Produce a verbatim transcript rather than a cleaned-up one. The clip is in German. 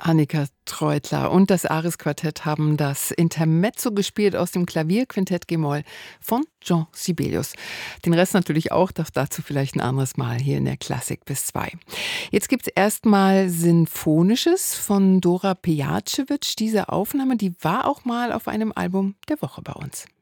Annika Treutler und das Ares-Quartett haben das Intermezzo gespielt aus dem Klavierquintett G-Moll von Jean Sibelius. Den Rest natürlich auch, doch dazu vielleicht ein anderes Mal hier in der Klassik bis zwei. Jetzt gibt's erstmal Sinfonisches von Dora Pejacevic. Diese Aufnahme, die war auch mal auf einem Album der Woche bei uns.